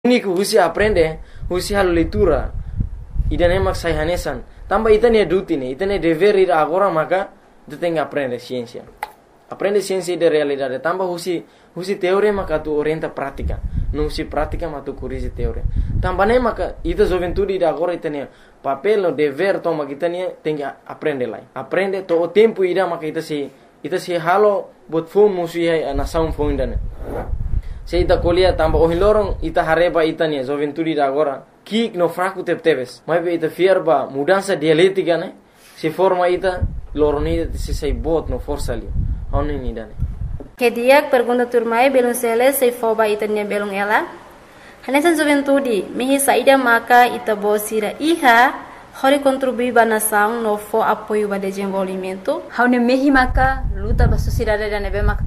único husi aprende, husi halu leitura. Idan emak sai hanesan. Tambah itania duty nih, itania dever ir agora maka itu tenga aprende ciência. Aprende ciência de realidade. Tambah husi teoria maka tu orienta prática. Não husi prática maka tu corrige teoria. Tambah ne maka ita juventude ida agora itania papel no dever toma kita nih tenga aprende lá. Aprende to o tempo ida maka ita se halo bot phone musi na sound phone dane. Se ita kuliah tambah ohilorong ita hareba itania juventude ida agora. Kik no fraco teves, mas ita fierba mudança dialética né? Se forma ita loronida se sai bot no força ali, onde ni dane. Que dia pergunta turmai belum sele se foba ita nya belum ela. Hanesan juventude mihi saída maka ita bosira iha hori contribuir ba nação no fo apoio ba desenvolvimento. Haune mihi maka luta ba sociedade da nebe mak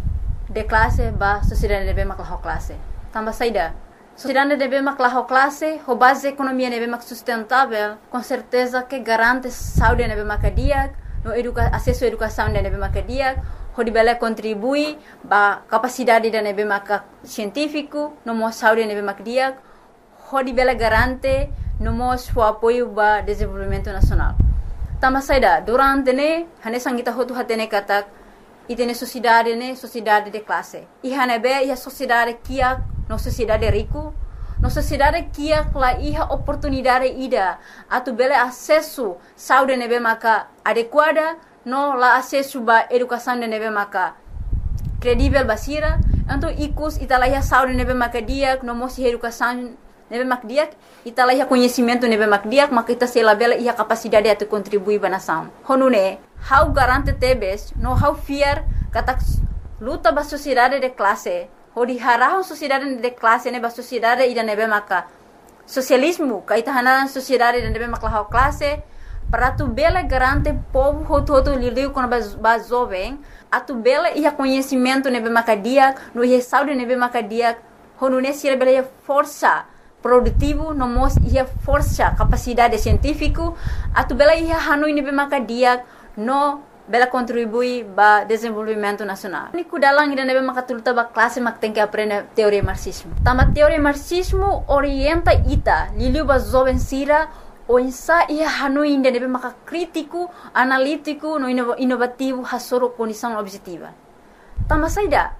de classe ba sociedade nebe mak la classe. Tamba saída. Sociedade deve mak la classe, ho base economia deve mak sustentável, com certeza que garante saúde deve mak dia, no acesso à educação deve mak dia, ho dibele contribui ba capacidade deve mak científico, no mo saúde deve mak dia, ho dibele garante no mo o apoio ba desenvolvimento nacional. Tama saida durante ne hanesang kita hotu hatene katak itene sociedade de classe. Ihanebe ia sociedade kia no sociedade rico, no sociedade kia la iha oportunidade ida atu bele acesso saúde nebe maka adequada, no la acesso ba educação nebe maka credível basira, então ikus italaiha saúde nebe maka diak, no mosi educação nebe mak diak, italaiha conhecimento nebe mak diak, maka ita sela bele iha capacidade atu contribuir ba nação. Honune, how garante tebes, no how fear katak luta ba sociedade de classe. Hodi harahon sociedade de classe ne ba sociedade ida nebe maka socialismo kaita hanaran sociedade de nebe maka classe para tu bela garante povo hoto lidiu com ba jovem atu bela ia conhecimento nebe maka dia no ia saúde nebe maka dia honune sira bela ia força produtivo no mos ia força capacidade científico atu bela ia hanui nebe maka dia no bela contribui ba desenvolvimento nacional. Ni kudalang ida nebe makatuluta ba classe mak tem que aprender teoria marxismo. Tama teoria marxismo orienta ita liliu ba jovem sira o insa ia hanui ida nebe maka crítico, analítico, no inovativo hasoro condição objetiva. Tama saida.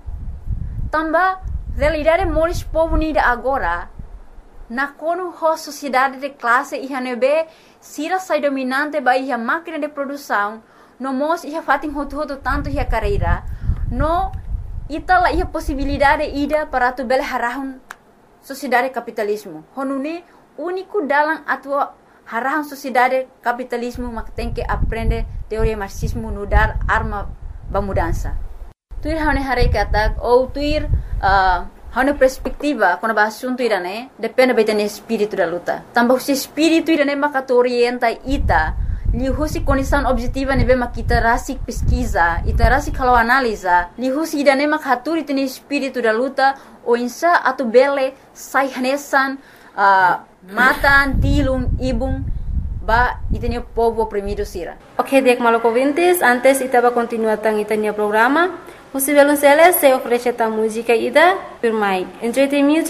Tamba realidade moris povo nida agora na kono ho sociedade de classe ia nebe sira sai dominante ba ia máquina de produção no mos ia fatin hotu tanto ia carreira no itala ia possibilidade ida para tu bele harahun sociedade capitalismo honune único dalam atua harahun sociedade capitalismo mak tem que aprender teoria marxismo no dar arma ba mudança tuir hane hare katak ou tuir hane perspectiva quando ba assunto irane depende betene espírito da luta tambah se espírito irane mak orienta ita lihusi condição objetiva nebe mak kita rasik pesquisa, ita rasik kalau analisa, lihusi idane mak haturi tene espírito da luta, o insa atu bele sai hanesan, matan, tilum, ibum, ba itene povo oprimido sira. Ok, dek maloko ouvintes, antes ita va continuar tang itanya programa, Musi Veloncele se oferece ta música ida, firmai. Enjoy the music.